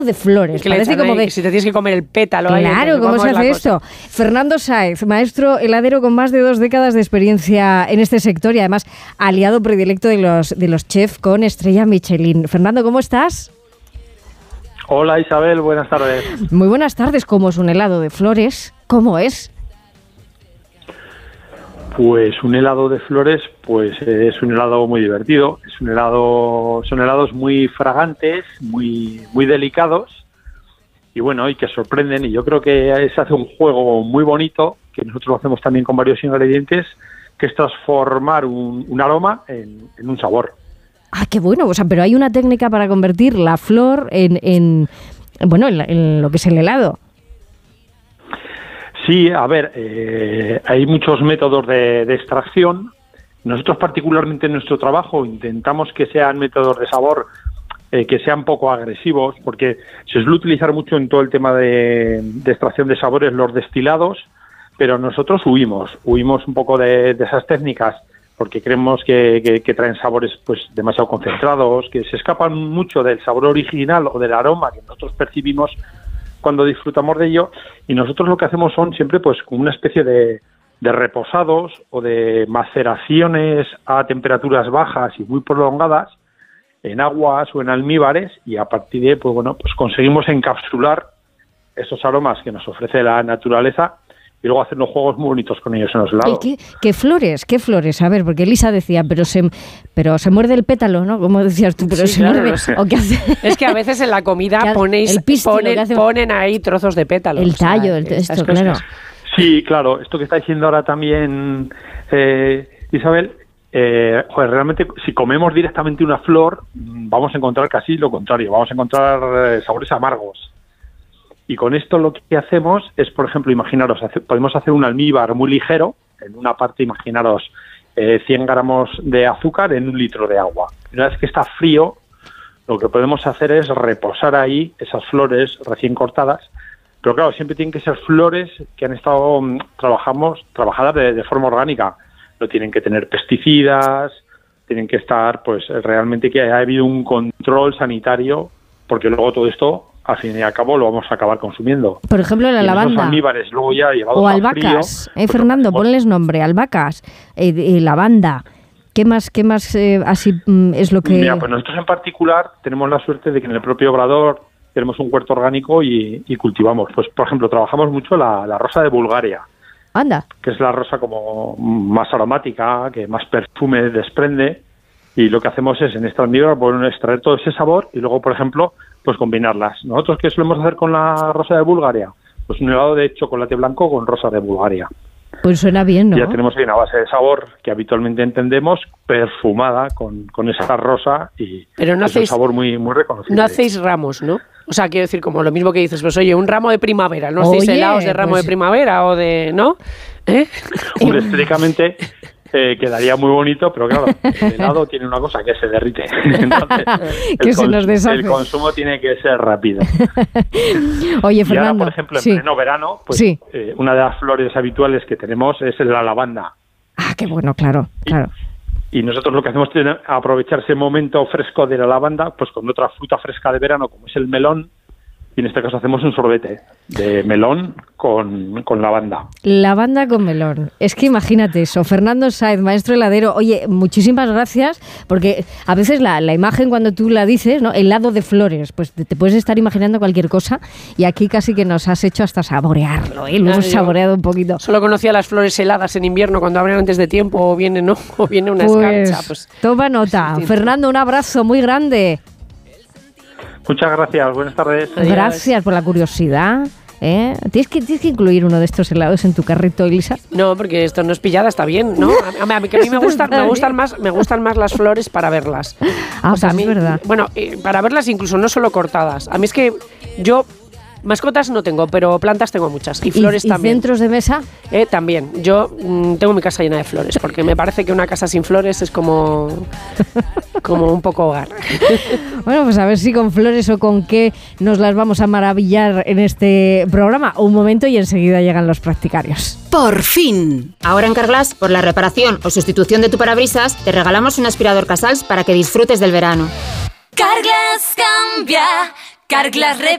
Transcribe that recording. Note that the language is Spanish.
de flores. Parece como que si te tienes que comer el pétalo. Claro, ¿cómo se hace esto? Fernando Sáez, maestro heladero con más de 2 décadas de experiencia en este sector y además aliado predilecto de los chefs con estrella Michelin. Fernando, ¿cómo estás? Hola Isabel, buenas tardes. Muy buenas tardes. ¿Cómo es un helado de flores? ¿Cómo es? Pues un helado de flores, pues es un helado muy divertido. Son helados muy fragantes, muy delicados y bueno, y que sorprenden. Y yo creo que se hace un juego muy bonito, que nosotros lo hacemos también con varios ingredientes, que es transformar un aroma en un sabor. Ah, qué bueno. O sea, pero hay una técnica para convertir la flor en lo que es el helado. Sí, a ver, hay muchos métodos de extracción. Nosotros particularmente en nuestro trabajo intentamos que sean métodos de sabor que sean poco agresivos, porque se suele utilizar mucho en todo el tema de extracción de sabores los destilados, pero nosotros huimos un poco de esas técnicas porque creemos que traen sabores pues demasiado concentrados, que se escapan mucho del sabor original o del aroma que nosotros percibimos cuando disfrutamos de ello, y nosotros lo que hacemos son siempre pues como una especie de reposados o de maceraciones a temperaturas bajas y muy prolongadas en aguas o en almíbares, y a partir de pues conseguimos encapsular esos aromas que nos ofrece la naturaleza y luego hacer unos juegos muy bonitos con ellos en los helados. ¿Qué flores? A ver, porque Elisa decía, pero se muerde el pétalo, ¿no? Como decías tú, pero sí, se muerde. ¿O qué hace? Es que a veces en la comida ponen ahí trozos de pétalo. El tallo, esto, claro. Sí, claro. Esto que está diciendo ahora también Isabel, realmente si comemos directamente una flor, vamos a encontrar casi lo contrario. Vamos a encontrar sabores amargos. Y con esto lo que hacemos es, por ejemplo, imaginaros, podemos hacer un almíbar muy ligero. En una parte, imaginaros 100 gramos de azúcar en 1 litro de agua. Una vez que está frío, lo que podemos hacer es reposar ahí esas flores recién cortadas. Pero claro, siempre tienen que ser flores que han estado trabajadas de forma orgánica. No tienen que tener pesticidas, tienen que estar, pues realmente que haya habido un control sanitario, porque luego todo esto, al fin y al cabo, lo vamos a acabar consumiendo. Por ejemplo, la lavanda. Almíbares, luego ya o albahacas. Fernando, ponles nombre. Albahacas, lavanda. ¿Qué más así es lo que...? Mira, pues nosotros en particular tenemos la suerte de que en el propio Obrador tenemos un huerto orgánico y cultivamos. Pues, por ejemplo, trabajamos mucho la rosa de Bulgaria. Anda. Que es la rosa como más aromática, que más perfume desprende. Y lo que hacemos es, en esta almíbar, extraer todo ese sabor y luego, por ejemplo, pues combinarlas. ¿Nosotros qué solemos hacer con la rosa de Bulgaria? Pues un helado de chocolate blanco con rosa de Bulgaria. Pues suena bien, ¿no? Ya tenemos ahí una base de sabor que habitualmente entendemos, perfumada con esa rosa y pero no es un sabor muy, muy reconocible. No hacéis ramos, ¿no? O sea, quiero decir, como lo mismo que dices, pues oye, un ramo de primavera, ¿no hacéis helados de ramo de primavera o de...? ¿No? Hombre, estéticamente... quedaría muy bonito, pero claro, el helado tiene una cosa que se derrite. Entonces, el consumo tiene que ser rápido. Oye, Fernando. Y ahora, por ejemplo, en pleno verano, pues sí. Una de las flores habituales que tenemos es la lavanda. Ah, qué bueno, claro. Y nosotros lo que hacemos es aprovechar ese momento fresco de la lavanda, pues con otra fruta fresca de verano, como es el melón. Y en este caso hacemos un sorbete de melón con lavanda. Lavanda con melón. Es que imagínate eso. Fernando Sáez, maestro heladero. Oye, muchísimas gracias, porque a veces la imagen cuando tú la dices, ¿no? Helado de flores, pues te puedes estar imaginando cualquier cosa y aquí casi que nos has hecho hasta saborearlo, ¿eh? Lo hemos saboreado un poquito. Solo conocía las flores heladas en invierno cuando abren antes de tiempo o viene una escarcha. Pues toma nota. Fernando, un abrazo muy grande. Muchas gracias, buenas tardes. Gracias por la curiosidad. ¿Tienes que incluir uno de estos helados en tu carrito, Elisa? No, porque esto no es pillada, está bien, ¿no? A mí me gustan más las flores para verlas. Ah, o sea, pues es verdad. Bueno, para verlas incluso no solo cortadas. A mí es que yo... Mascotas no tengo, pero plantas tengo muchas. Y flores también. ¿Y centros de mesa? También. Yo tengo mi casa llena de flores, porque me parece que una casa sin flores es como un poco hogar. Bueno, pues a ver si con flores o con qué nos las vamos a maravillar en este programa. Un momento y enseguida llegan los practicarios. ¡Por fin! Ahora en Carglass, por la reparación o sustitución de tu parabrisas, te regalamos un aspirador Casals para que disfrutes del verano. Carglass cambia, Carglass repara.